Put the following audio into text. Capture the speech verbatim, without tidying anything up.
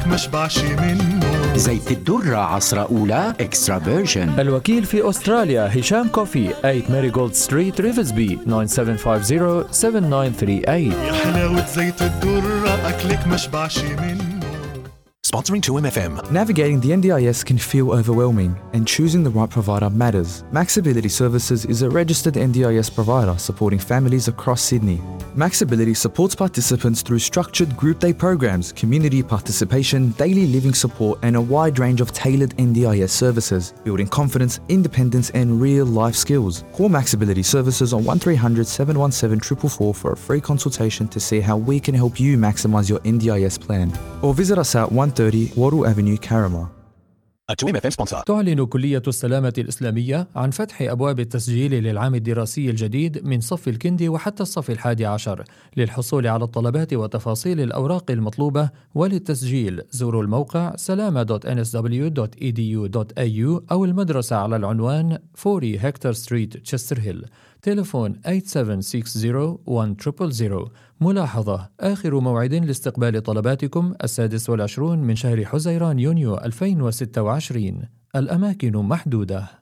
مشبعش منه. زيت الدرة عصرة أولى إكسترا فيرجن. الوكيل في أستراليا هشام كوفي ثمانية ماريغولد ستريت ريفزبي تسعة سبعة خمسة صفر سبعة تسعة ثلاثة ثمانية. يا حلاوة زيت الدرة أكلك مشبعش منه. Sponsoring two M F M. Navigating the N D I S can feel overwhelming, and choosing the right provider matters. Maxability Services is a registered N D I S provider supporting families across Sydney. Maxability supports participants through structured group day programs, community participation, daily living support, and a wide range of tailored N D I S services, building confidence, independence, and real-life skills. Call Maxability Services on one three hundred seven one seven four four four for a free consultation to see how we can help you maximise your N D I S plan. Or visit us at one thirty Wattle Avenue, Carramar. A two M F M sponsor. تعلن كلية السلامة الإسلامية عن فتح أبواب التسجيل للعام الدراسي الجديد من صف الكندي وحتى الصف الحادي عشر. للحصول على الطلبات وتفاصيل الأوراق المطلوبة وللتسجيل زوروا الموقع سلامة دوت إن إس دبليو دوت إي دي يو دوت إيه يو أو المدرسة على العنوان أربعين هكتور ستريت تشستر هيل. تليفون ثمانية سبعة ستة صفر واحد صفر صفر صفر. ملاحظة: آخر موعد لاستقبال طلباتكم السادس والعشرون من شهر حزيران يونيو ألفين وستة وعشرين. الأماكن محدودة.